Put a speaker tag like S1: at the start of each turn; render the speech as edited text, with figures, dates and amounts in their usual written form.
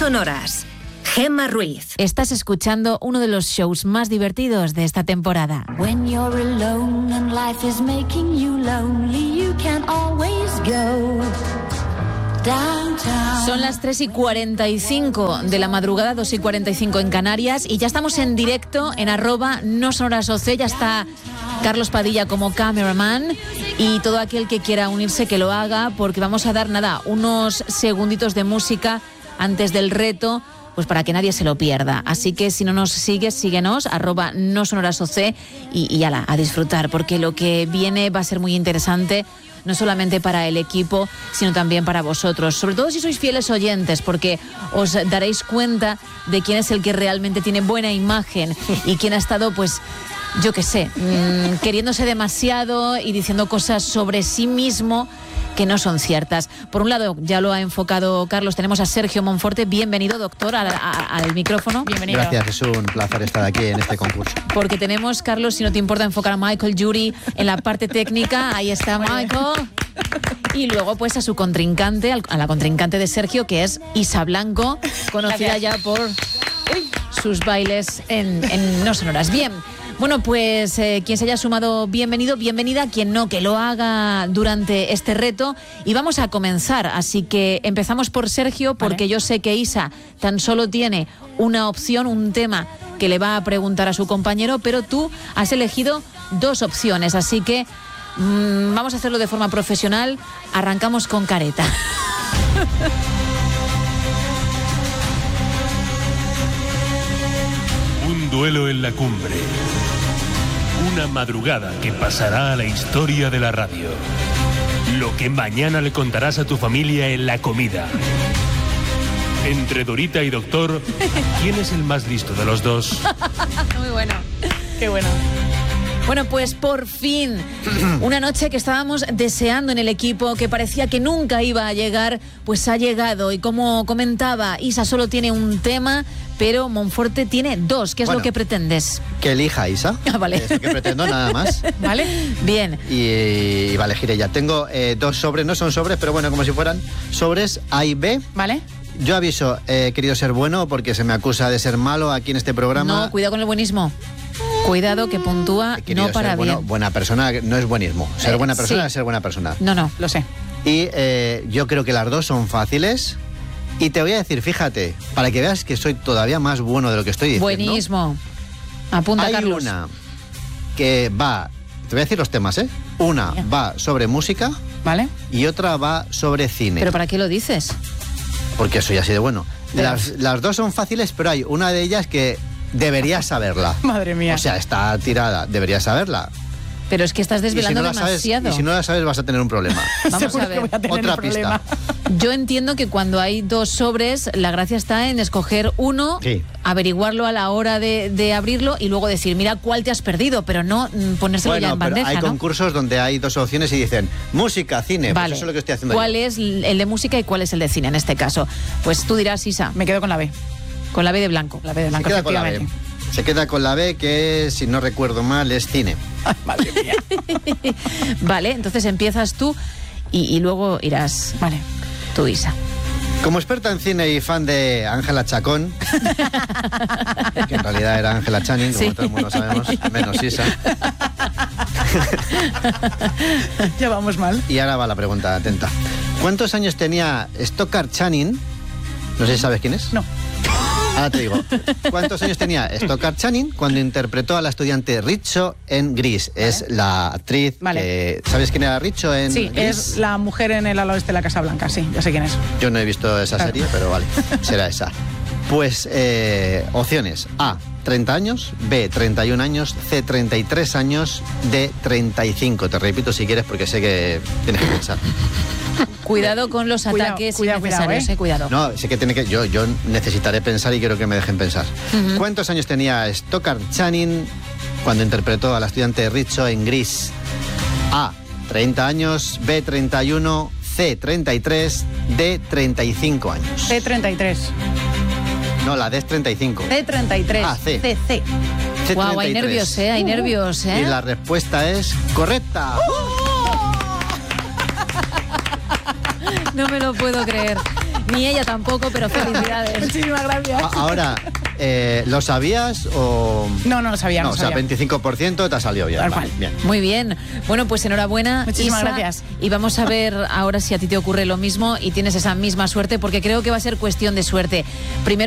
S1: sonoras. Gemma Ruiz.
S2: Estás escuchando uno de los shows más divertidos de esta temporada.
S3: When you're alone and life is making you lonely, you can always go downtown.
S2: Son las 3:45 de la madrugada, 2:45 en Canarias, y ya estamos en directo en @nosonorasoc. Ya está Carlos Padilla como cameraman, y todo aquel que quiera unirse que lo haga, porque vamos a dar unos segunditos de música antes del reto, pues para que nadie se lo pierda. Así que si no nos sigues, síguenos, @nosonorasoc, y ala, a disfrutar, porque lo que viene va a ser muy interesante, no solamente para el equipo, sino también para vosotros. Sobre todo si sois fieles oyentes, porque os daréis cuenta de quién es el que realmente tiene buena imagen y quién ha estado, pues, yo qué sé, queriéndose demasiado y diciendo cosas sobre sí mismo que no son ciertas. Por un lado, ya lo ha enfocado Carlos, tenemos a Sergio Monforte. Bienvenido, doctor, al micrófono.
S4: Bienvenido. Gracias, es un placer estar aquí en este concurso.
S2: Porque tenemos, Carlos, si no te importa, enfocar a Michael Jury en la parte técnica. Ahí está Michael. Y luego, pues, a su contrincante, a la contrincante de Sergio, que es Isa Blanco, conocida ya por sus bailes en No Sonoras. Bien. Bueno, pues quien se haya sumado, bienvenido, bienvenida, quien no, que lo haga durante este reto, y vamos a comenzar. Así que empezamos por Sergio, porque yo sé que Isa tan solo tiene una opción, un tema que le va a preguntar a su compañero, pero tú has elegido dos opciones, así que vamos a hacerlo de forma profesional. Arrancamos con careta.
S5: Un duelo en la cumbre. Una madrugada que pasará a la historia de la radio. Lo que mañana le contarás a tu familia en la comida. Entre Dorita y Doctor, ¿quién es el más listo de los dos?
S2: Muy bueno. Qué bueno. Bueno, pues por fin, una noche que estábamos deseando en el equipo, que parecía que nunca iba a llegar, pues ha llegado. Y como comentaba, Isa solo tiene un tema, pero Monforte tiene dos. ¿Qué es lo que pretendes?
S4: Que elija Isa.
S2: Ah, vale.
S4: Es lo que pretendo, nada más.
S2: Vale, bien.
S4: Y va a elegir ella. Tengo dos sobres, no son sobres, pero bueno, como si fueran sobres A y B.
S2: Vale.
S4: Yo aviso, he querido ser bueno porque se me acusa de ser malo aquí en este programa.
S2: No, cuidado con el buenismo. Cuidado, que puntúa no para bien.
S4: Buena persona no es buenismo. Ser buena persona
S2: sí.
S4: es ser buena persona.
S2: No, lo sé.
S4: Y yo creo que las dos son fáciles. Y te voy a decir, fíjate, para que veas que soy todavía más bueno de lo que estoy diciendo.
S2: Buenismo. Apunta, Carlos.
S4: Hay una que va, te voy a decir los temas, ¿eh? Una va sobre música.
S2: Vale.
S4: Y otra va sobre cine.
S2: ¿Pero para qué lo dices?
S4: Porque soy así de bueno. Las dos son fáciles, pero hay una de ellas que deberías saberla.
S6: Madre mía.
S4: O sea, está tirada, deberías saberla.
S2: Pero es que estás desvelando demasiado.
S4: Y si no la sabes, vas a tener un problema.
S2: Vamos a ver.
S4: Otra pista.
S2: Yo entiendo que cuando hay dos sobres, la gracia está en escoger uno, averiguarlo a la hora de abrirlo y luego decir, mira cuál te has perdido, pero no ponérselo ya en bandeja,
S4: hay
S2: ¿no?
S4: concursos donde hay dos opciones y dicen música, cine.
S2: Vale.
S4: Pues eso es lo que estoy haciendo.
S2: ¿Cuál es el de música y cuál es el de cine en este caso? Pues tú dirás, Isa.
S6: Me quedo con la B.
S2: Con la B de blanco.
S6: La B de blanco, efectivamente.
S4: Se queda con la B, que si no recuerdo mal es cine.
S6: Ay, madre mía.
S2: Vale, entonces empiezas tú y luego irás.
S6: Vale.
S2: Tú, Isa.
S4: Como experta en cine y fan de Ángela Chacón, que en realidad era Ángela Channing, como todo el mundo sabemos, menos Isa.
S6: Ya vamos mal.
S4: Y ahora va la pregunta, atenta. ¿Cuántos años tenía Stockard Channing? No sé si sabes quién es.
S6: No.
S4: Ahora te digo, ¿cuántos años tenía Stockard Channing cuando interpretó a la estudiante Richo en Grease? Vale. Es la actriz que... ¿Sabes quién era Richo en Grease?
S6: Sí, es la mujer en el ala oeste de la Casa Blanca, sí, ya sé quién es.
S4: Yo no he visto esa serie, pero vale, será esa. Pues, opciones. A, 30 años, B, 31 años, C, 33 años, D, 35. Te repito si quieres porque sé que tienes que pensar.
S2: Cuidado con los ataques innecesarios, cuidado.
S4: No, sé que tiene que... Yo necesitaré pensar y quiero que me dejen pensar. ¿Cuántos años tenía Stockard Channing cuando interpretó a la estudiante Richo en Grease? A, 30 años, B, 31, C, 33, D, 35 años.
S6: C, 33.
S4: No, la D es 35.
S6: C, 33.
S4: Ah, C.
S6: C.
S2: Guau, hay nervios, hay nervios,
S4: Y la respuesta es correcta.
S2: No me lo puedo creer. Ni ella tampoco, pero felicidades.
S6: Muchísimas gracias.
S4: Ahora, ¿lo sabías o...?
S6: No lo sabía.
S4: No,
S6: No
S4: o sea,
S6: sabía.
S4: 25% te ha salido bien.
S6: Tal
S4: Vale,
S6: cual.
S4: bien.
S2: Muy bien. Bueno, pues enhorabuena.
S6: Muchísimas
S2: Isa,
S6: gracias.
S2: Y vamos a ver ahora si a ti te ocurre lo mismo y tienes esa misma suerte, porque creo que va a ser cuestión de suerte. Primero